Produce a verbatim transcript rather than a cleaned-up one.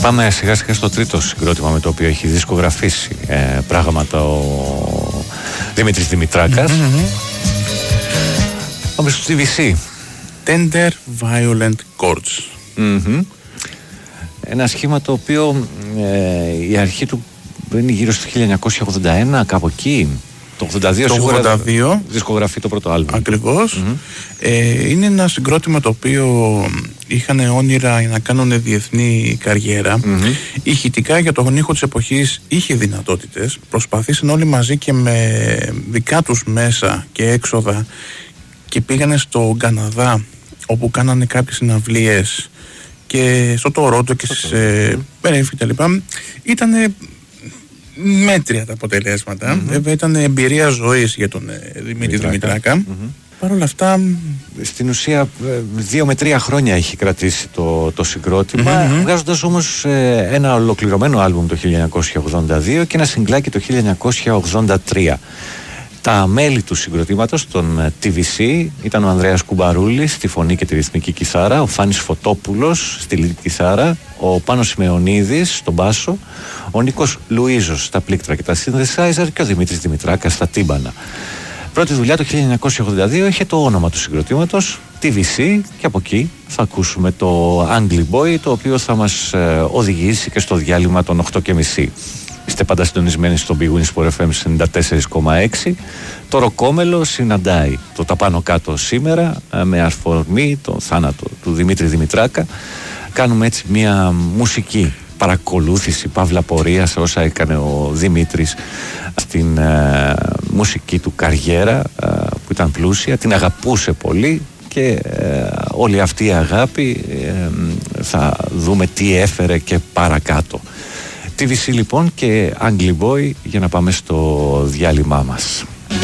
Πάμε σιγά σιγά στο τρίτο συγκρότημα με το οποίο έχει δισκογραφήσει ε, πράγματα ο Δημήτρης Δημητράκας. Mm-hmm. Πάμε στο τι βι σι. Tender Violent Chords. Mm-hmm. Ένα σχήμα το οποίο ε, η αρχή του είναι γύρω στο χίλια εννιακόσια ογδόντα ένα, κάπου εκεί. Το ογδόντα δύο, το ογδόντα δύο δισκογραφεί το πρώτο άλμπουμ. Ακριβώς. Mm-hmm. ε, Είναι ένα συγκρότημα το οποίο είχαν όνειρα να κάνουν διεθνή καριέρα. Mm-hmm. Ηχητικά για τον ήχο της εποχής είχε δυνατότητες. Προσπαθήσαν όλοι μαζί και με δικά τους μέσα και έξοδα και πήγανε στο Καναδά, όπου κάνανε κάποιες συναυλίες, και στο Τορόντο και στις Περίφη και λοιπά. Ήτανε μέτρια τα αποτελέσματα. Mm-hmm. Βέβαια ήταν εμπειρία ζωής για τον ε, Δημήτρη Δημητράκα. Mm-hmm. Παρ' όλα αυτά, στην ουσία δύο με τρία χρόνια έχει κρατήσει το, το συγκρότημα, mm-hmm. βγάζοντας όμως ε, ένα ολοκληρωμένο άλμπουμ το χίλια εννιακόσια ογδόντα δύο και ένα σιγκλάκι το χίλια εννιακόσια ογδόντα τρία. Τα μέλη του συγκροτήματος, των τι βι σι, ήταν ο Ανδρέας Κουμπαρούλης στη φωνή και τη ρυθμική κιθάρα, ο Φάνης Φωτόπουλος στη lead κιθάρα, ο Πάνος Σημεωνίδης στον μπάσο, ο Νίκος Λουίζος στα πλήκτρα και τα synthesizer και ο Δημήτρης Δημητράκας στα τύμπανα. Πρώτη δουλειά το χίλια εννιακόσια ογδόντα δύο είχε το όνομα του συγκροτήματος τι βι σι και από εκεί θα ακούσουμε το Angry Boy, το οποίο θα μας ε, οδηγήσει και στο διάλειμμα των οκτώ και μισή. Είστε πάντα συντονισμένοι στο Big Win Sport εφ εμ ενενήντα τέσσερα κόμμα έξι. Το Ροκόμελο συναντάει το τα πάνω κάτω σήμερα με αφορμή τον θάνατο του Δημήτρη Δημητράκα. Κάνουμε έτσι μια μουσική παρακολούθηση, παύλα πορεία σε όσα έκανε ο Δημήτρης στην ε, μουσική του καριέρα, ε, που ήταν πλούσια, την αγαπούσε πολύ και ε, όλη αυτή η αγάπη ε, θα δούμε τι έφερε και παρακάτω. τι βι σι λοιπόν και Angry Boy για να πάμε στο διάλειμμά μας.